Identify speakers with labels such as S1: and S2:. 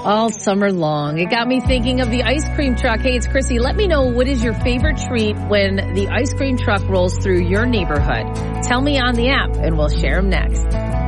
S1: all summer long. It got me thinking of the ice cream truck. Hey, it's Chrissy. Let me know, what is your favorite treat when the ice cream truck rolls through your neighborhood? Tell me on the app, and we'll share them next.